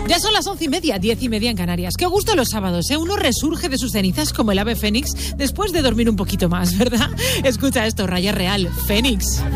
Ya son las 11:30, 10:30 en Canarias. Qué gusto los sábados, ¿eh? Uno resurge de sus cenizas como el ave fénix después de dormir un poquito más, ¿verdad? Escucha esto, Raya Real, Fénix.